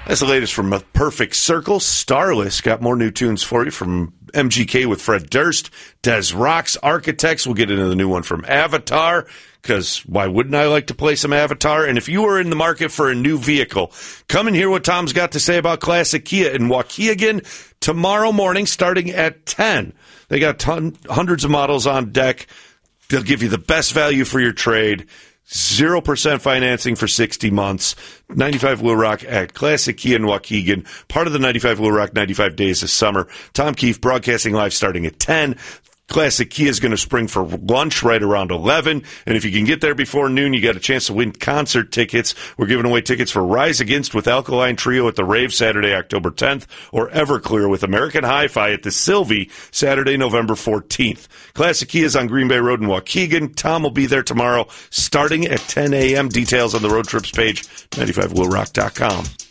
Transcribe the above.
That's the latest from A Perfect Circle. Starless got more new tunes for you from MGK with Fred Durst. Des Rock's Architects. We'll get into the new one from Avatar, because why wouldn't I like to play some Avatar? And if you were in the market for a new vehicle, come and hear what Tom's got to say about Classic Kia in Waukegan tomorrow morning starting at 10. They got hundreds of models on deck. They'll give you the best value for your trade. 0% financing for 60 months. 95 Will Rock at Classic Kia in Waukegan. Part of the 95 Will Rock 95 Days of Summer. Tom Keefe broadcasting live starting at 10. Classic Kia is going to spring for lunch right around 11. And if you can get there before noon, you got a chance to win concert tickets. We're giving away tickets for Rise Against with Alkaline Trio at the Rave Saturday, October 10th, or Everclear with American Hi-Fi at the Sylvie Saturday, November 14th. Classic Kia is on Green Bay Road in Waukegan. Tom will be there tomorrow starting at 10 a.m. Details on the road trips page, 95willrock.com.